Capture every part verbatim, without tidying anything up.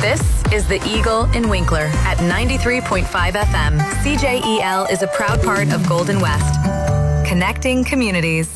This is The Eagle in Winkler at ninety-three point five F M. C J E L is a proud part of Golden West, connecting communities.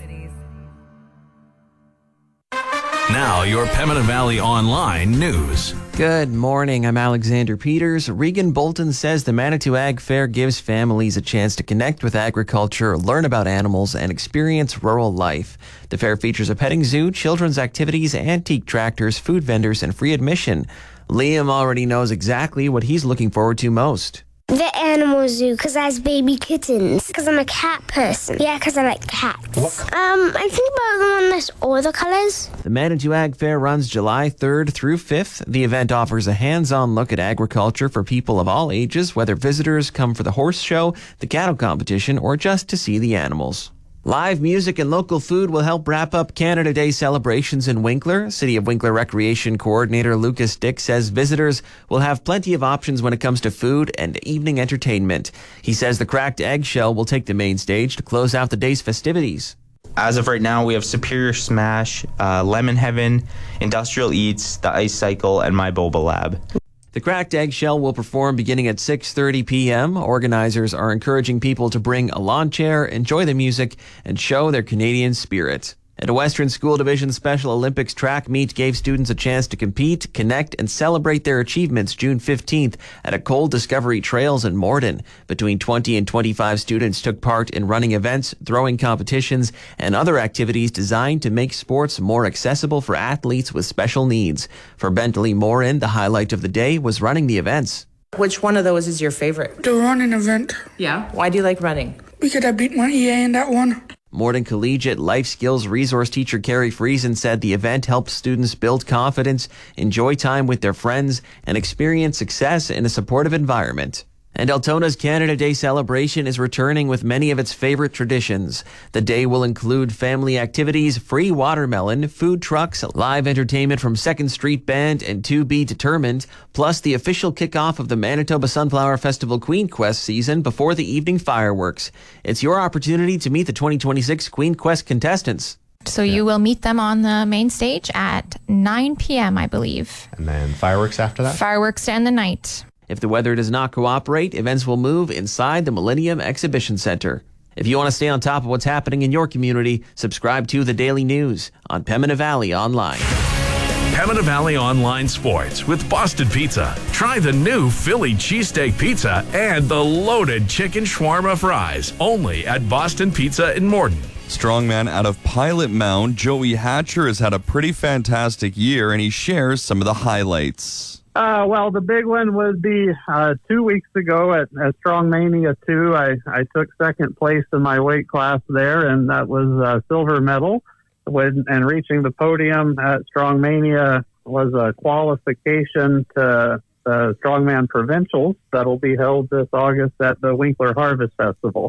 Now, your Pembina Valley Online news. Good morning. I'm Alexander Peters. Regan Bolton says the Manitou Ag Fair gives families a chance to connect with agriculture, learn about animals, and experience rural life. The fair features a petting zoo, children's activities, antique tractors, food vendors, and free admission. Liam already knows exactly what he's looking forward to most. The animal zoo, because I has baby kittens. Because I'm a cat person. Yeah, because I like cats. What? Um, I think about the one that's all the colors. The Manitou Ag Fair runs July third through fifth. The event offers a hands-on look at agriculture for people of all ages, whether visitors come for the horse show, the cattle competition, or just to see the animals. Live music and local food will help wrap up Canada Day celebrations in Winkler. City of Winkler Recreation Coordinator Lucas Dick says visitors will have plenty of options when it comes to food and evening entertainment. He says the Cracked Eggshell will take the main stage to close out the day's festivities. As of right now, we have Superior Smash, uh, Lemon Heaven, Industrial Eats, The Ice Cycle, and My Boba Lab. The Cracked Eggshell will perform beginning at six thirty p.m. Organizers are encouraging people to bring a lawn chair, enjoy the music, and show their Canadian spirit. And a Western School Division Special Olympics track meet gave students a chance to compete, connect, and celebrate their achievements June fifteenth at a Cold Discovery Trails in Morden. Between twenty and twenty-five students took part in running events, throwing competitions, and other activities designed to make sports more accessible for athletes with special needs. For Bentley Morin, the highlight of the day was running the events. Which one of those is your favorite? The running event. Yeah? Why do you like running? Because I beat my E A in that one. Morden Collegiate Life Skills Resource Teacher Carrie Friesen said the event helps students build confidence, enjoy time with their friends, and experience success in a supportive environment. And Altona's Canada Day celebration is returning with many of its favorite traditions. The day will include family activities, free watermelon, food trucks, live entertainment from Second Street Band and To Be Determined, plus the official kickoff of the Manitoba Sunflower Festival Queen Quest season before the evening fireworks. It's your opportunity to meet the twenty twenty-six Queen Quest contestants. So yeah. You will meet them on the main stage at nine p.m., I believe. And then fireworks after that? Fireworks to end the night. If the weather does not cooperate, events will move inside the Millennium Exhibition Center. If you want to stay on top of what's happening in your community, subscribe to The Daily News on Pembina Valley Online. Pembina Valley Online Sports with Boston Pizza. Try the new Philly cheesesteak pizza and the loaded chicken shawarma fries. Only at Boston Pizza in Morden. Strongman out of Pilot Mound, Joey Hatcher has had a pretty fantastic year, and he shares some of the highlights. Uh, well, the big one would be uh, two weeks ago at, at Strong Mania two. I, I took second place in my weight class there, and that was a silver medal. When, and reaching the podium at Strong Mania was a qualification to the Strongman Provincials that will be held this August at the Winkler Harvest Festival.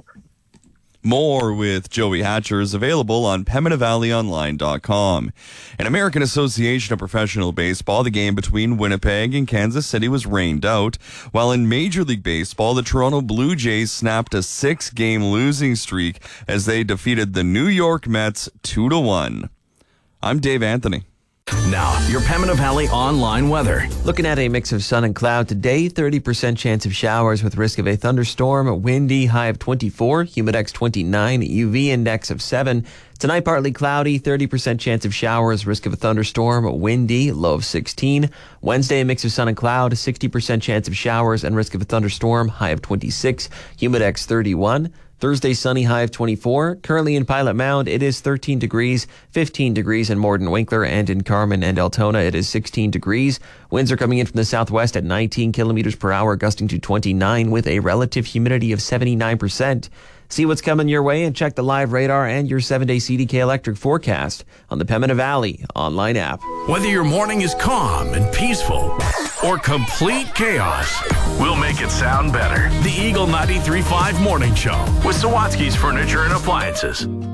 More with Joey Hatcher is available on Pembina Valley Online dot com. An American Association of Professional Baseball, the game between Winnipeg and Kansas City was rained out, while in Major League Baseball, the Toronto Blue Jays snapped a six-game losing streak as they defeated the New York Mets two to one. I'm Dave Anthony. Now, your Pembina Valley Online weather. Looking at a mix of sun and cloud today, thirty percent chance of showers with risk of a thunderstorm, windy, high of twenty-four, humidex twenty-nine, U V index of seven. Tonight, partly cloudy, thirty percent chance of showers, risk of a thunderstorm, windy, low of sixteen. Wednesday, a mix of sun and cloud, sixty percent chance of showers and risk of a thunderstorm, high of twenty-six, humidex thirty-one. Thursday, sunny, high of twenty-four. Currently in Pilot Mound, it is thirteen degrees, fifteen degrees in Morden Winkler, and in Carman and Altona, it is sixteen degrees. Winds are coming in from the southwest at nineteen kilometers per hour, gusting to twenty-nine with a relative humidity of seventy-nine percent. See what's coming your way and check the live radar and your seven-day C D K electric forecast on the Pembina Valley online app. Whether your morning is calm and peaceful or complete chaos, we'll make it sound better. The Eagle ninety-three point five Morning Show with Sawatsky's Furniture and Appliances.